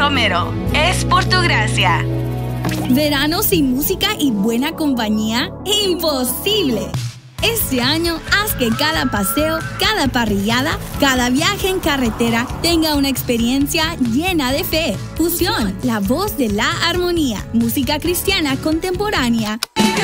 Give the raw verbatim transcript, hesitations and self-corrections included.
Romero. Es por tu gracia. ¿Verano sin música y buena compañía? ¡Imposible! Este año, haz que cada paseo, cada parrillada, cada viaje en carretera tenga una experiencia llena de fe. Fusión, la voz de la armonía, música cristiana contemporánea